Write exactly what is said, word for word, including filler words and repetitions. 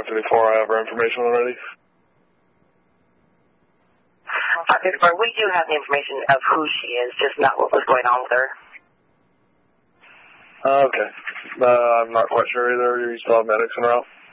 five fifty-four, I have her information already. five fifty-four, we do have the information of who she is, just not what was going on with her. Uh, okay. Uh, I'm not quite sure either. You still have medics en route?